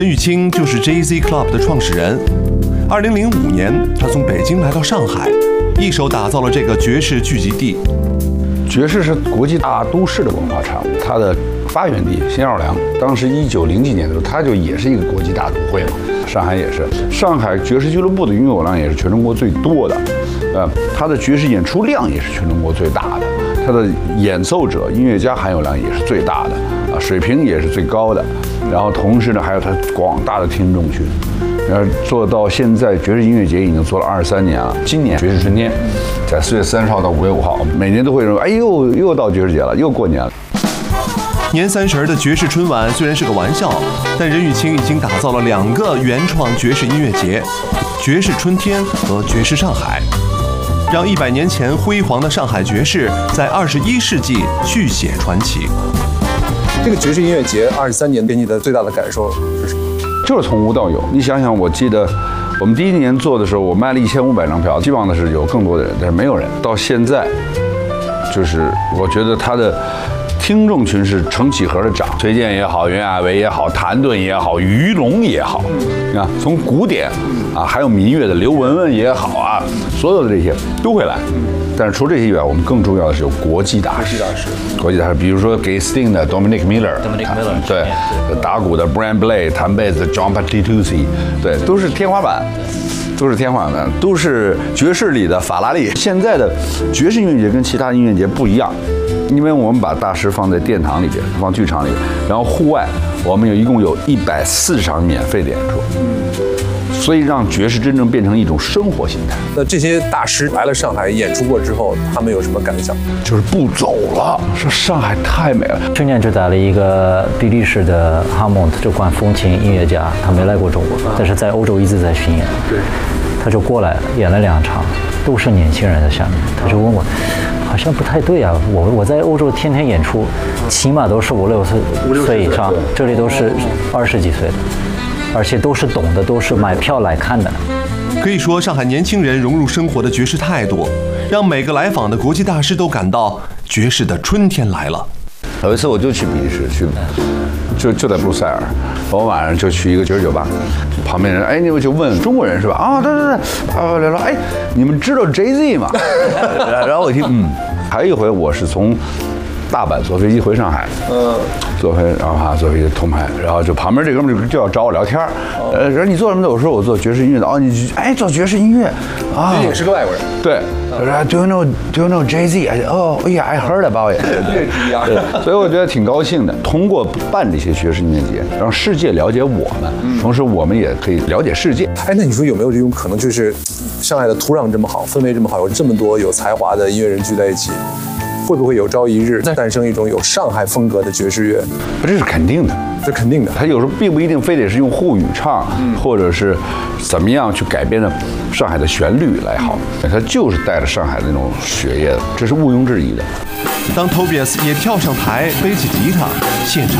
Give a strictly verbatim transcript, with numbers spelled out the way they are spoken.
任玉清就是 J Z Club 的创始人。二零零五年，他从北京来到上海，一手打造了这个爵士聚集地。 爵士是国际大都市的文化产物，它的发源地新奥尔良，当时一九零几年的时候，它就也是一个国际大都会嘛。上海也是，上海爵士俱乐部的拥有量也是全中国最多的，呃，它的爵士演出量也是全中国最大的，它的演奏者、音乐家含有量也是最大的，啊，水平也是最高的。然后同时呢，还有它广大的听众群。然后做到现在，爵士音乐节已经做了二十三年了。今年爵士春天，在四月三十号到五月五号，每年都会认为，哎呦，又到爵士节了，又过年了。 年三十的爵士春晚虽然是个玩笑，但任玉清已经打造了两个原创爵士音乐节：爵士春天和爵士上海，让一百年前辉煌的上海爵士在二十一世纪续写传奇。 这个爵士音乐节二十三年给你的最大的感受是什么？ 就是从无到有。你想想，我记得我们第一年做的时候，我卖了一千五百张票，希望的是有更多的人，但是没有人。到现在，就是我觉得他的听众群是成几何的涨，崔健也好，袁娅维也好，谭盾也好，于龙也好，你看从古典啊，还有民乐的刘文文也好啊，所有的这些都会来。但是除了这些以外，我们更重要的是有国际大师，国际大师，比如说给 Sting 的 Dominic Miller，Dominic Miller， 对，打鼓的 Brian Blade， 弹贝斯 John Patitucci， 对，都是天花板。都是天花板，都是爵士里的法拉利。现在的爵士音乐节跟其他音乐节不一样，因为我们把大师放在殿堂里边，放剧场里，然后户外我们有一共有一百四十场免费的演出，所以让爵士真正变成一种生活形态。 那这些大师来了上海演出过之后，他们有什么感想？ 就是不走了，说上海太美了。 去年就带了一个比利时的哈蒙特这管风琴音乐家，他没来过中国，但是在欧洲一直在巡演。对。他就过来了，演了两场，都是年轻人在下面。他就问我，好像不太对啊，我我在欧洲天天演出，起码都是五六十岁以上，这里都是二十几岁的，而且都是懂的，都是买票来看的。 可以说，上海年轻人融入生活的爵士态度，让每个来访的国际大师都感到爵士的春天来了。 有一次我就去比利时去，就就在布鲁塞尔，我晚上就去一个爵士酒吧，旁边人哎，你们就问中国人是吧？啊，对对对，啊，聊聊，哎，你们知道 J Z 吗？然后我一听，嗯，还有一回我是从大阪坐飞机回上海，嗯，坐飞，然后哈坐飞机同排，然后就旁边这哥们就就要找我聊天，呃，然后你做什么的？我说我做爵士音乐的。哦，你哎做爵士音乐啊？ 你也是个外国人。 对，他说 Do you know Do you know J Z？ 哎哦，哎呀 I heard about it。 对，一样。 所以我觉得挺高兴的，通过办这些爵士音乐节，让世界了解我们，同时我们也可以了解世界。 哎，那你说有没有这种可能，就是上海的土壤这么好，氛围这么好，有这么多有才华的音乐人聚在一起？会不会有朝一日诞生一种有上海风格的爵士乐？ 这是肯定的， 这肯定的。 他有时候并不一定非得是用沪语唱，嗯、或者是怎么样去改编的上海的旋律来好，他就是带着上海的那种血液的，这是毋庸置疑的。 当 Tobias 也跳上台，背起吉他，现场